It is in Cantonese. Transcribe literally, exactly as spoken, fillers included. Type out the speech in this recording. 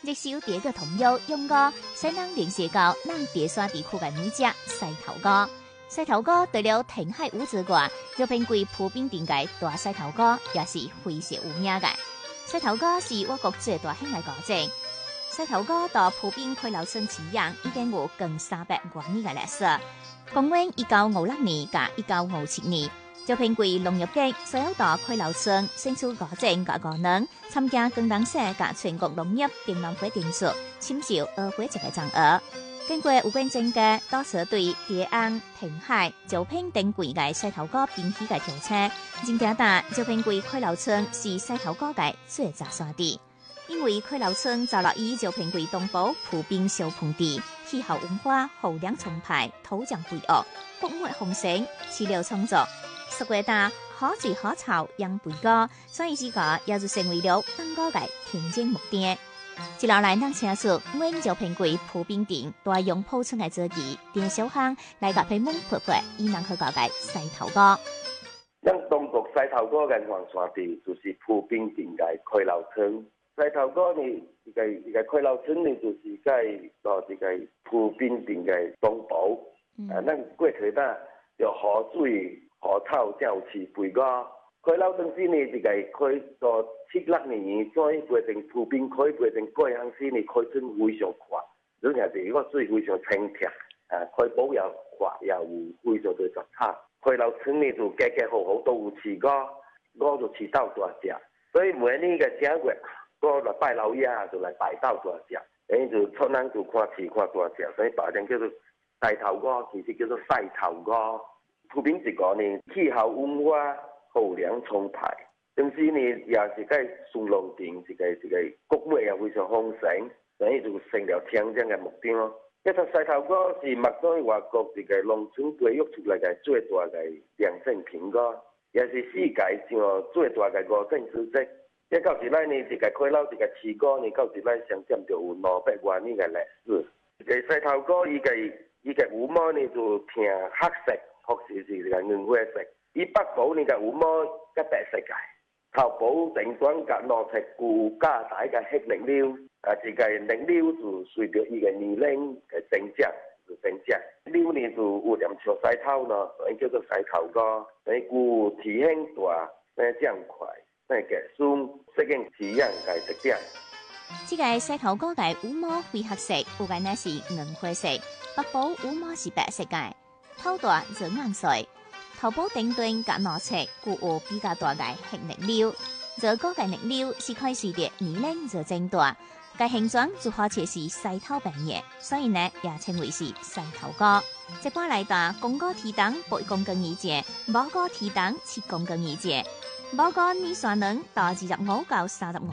这首第一个童谣用歌，使人联系到咱茶山地区嘅美食狮头糕。狮头糕除了填海五之外，就偏贵普遍店嘅大狮头糕也是非常有名嘅。狮头糕是我国最大型嘅糕点。狮头糕到普遍開樓村飼養已經有近三百多年嘅歷史。公元一九五六年甲一九五七年，就偏貴農業局所有到開樓村選出糕點甲糕能，參加廣東省甲全國農業電覽會點數，簽售二會一個獎額。經過有關證嘅，到時對蝶安、填海、招聘等貴嘅獅頭糕編起嘅調查，真正打就偏貴開樓村是獅頭糕嘅最早選地。因為開樓村造落以就偏貴東部普遍小盆地，氣候溫和，雨量充沛，土壤肥沃，穀物豐盛，飼料充足，十月大可住可炒養肥糕，所以這個也就成為了當糕嘅天經目點。接落來，咱請出阮就偏貴普遍店大用鋪村嘅座機電小巷來甲批蒙潑潑，以能去搞嘅獅頭糕。 咱東部獅頭糕嘅黃山地就是普遍店嘅開樓村。獅頭糕呢，一個一個開樓村呢，就是喺到一個普遍店嘅東部。嗯、啊，咱過去呾就河水、河草、才有飼肥糕。開樓村時呢，一個開到七六年，再變成普遍開變成過鄉時呢，開村非常快，而且是個水非常清澈，啊，開保又快又有非常多雜草。開樓村呢就家家戶戶都有飼糕，糕就飼到大隻，所以每年嘅正月。我來拜老爺就來拜到大隻，誒就出人就看飼看大隻，所以白人叫做獅頭糕，其實叫做獅頭糕。普遍一個呢，氣候溫和，雨量充沛，同時呢也是個樹農田，一個一個穀物也非常豐盛，所以就成了天將嘅目標咯。一個獅頭糕是麥當外國一個農村培育出來嘅最大嘅良性品糕，也是世界上最大嘅五種之一。一到時來呢，一個開樓一個飼糕呢，到時來上點就有兩百多年嘅歷史。一個獅頭糕，伊個伊個羽毛呢就偏黑色，或是是個銀灰色。伊北部呢個羽毛較白色嘅，頭部頂端甲兩側固架帶嘅黑亮亮，啊，一個亮亮就隨着伊個年齡嘅增長就增長。料呢就有點像獅頭咯，所以叫做獅頭糕。所以固體型大，生長快。那個酸適應飼養嘅特點。 這個獅頭糕嘅羽毛灰黑色，有個呢是銀灰色，北部羽毛是白色嘅，頭大就硬碎，頭部頂端甲兩側具有比較大嘅黑亮亮。這個嘅亮亮是開始的年齡就增大，個形狀就好似是獅頭般嘅，所以呢也稱為是獅頭糕。一般來講，公糕體重八公斤以上，母糕體重七公斤以上。母糕米線能到二十五到三十五